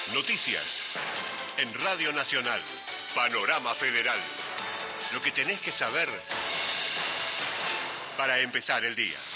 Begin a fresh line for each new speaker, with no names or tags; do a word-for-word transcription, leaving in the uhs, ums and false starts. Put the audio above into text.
Noticias. En Radio Nacional. Panorama Federal. Lo que tenés que saber para empezar el día.